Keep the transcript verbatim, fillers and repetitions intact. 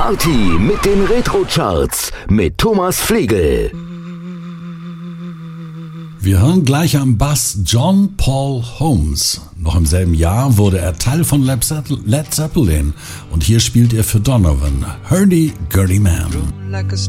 Party mit den Retro-Charts mit Thomas Flegel. Wir hören gleich am Bass John Paul Holmes. Noch im selben Jahr wurde er Teil von Led Zeppelin und hier spielt er für Donovan, Hurdy-Gurdy Man.